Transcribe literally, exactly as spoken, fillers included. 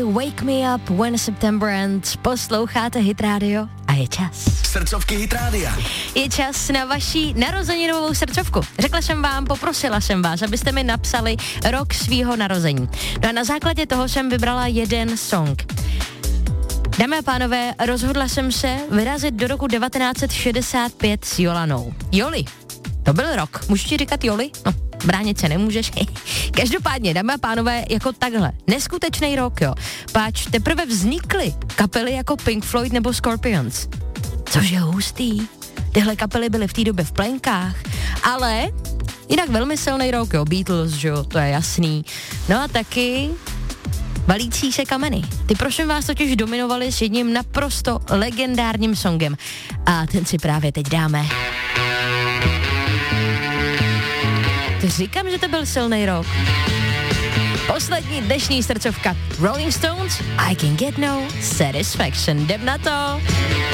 Wake me up when September ends. Posloucháte Hit Radio a je čas. Srdcovky Hit Rádia. Je čas na vaší narozeninovou srdcovku. Řekla jsem vám, poprosila jsem vás, abyste mi napsali rok svýho narození. No a na základě toho jsem vybrala jeden song. Dámy a pánové, rozhodla jsem se vyrazit do roku devatenáct set šedesát pět s Jolanou. Joli, to byl rok. Můžu ti říkat Joli? No, bránit se nemůžeš. Každopádně, dámy a pánové, jako takhle. Neskutečný rok, jo. Páč teprve vznikly kapely jako Pink Floyd nebo Scorpions. Což je hustý. Tyhle kapely byly v té době v plenkách, ale jinak velmi silný rok, jo. Beatles, že jo, to je jasný. No a taky valící se kameny. Ty prosím vás totiž dominovali s jedním naprosto legendárním songem. A ten si právě teď dáme. Říkám, že to byl silný rok. Poslední dnešní srdcovka Rolling Stones, I Can Get No Satisfaction. Jdem na to.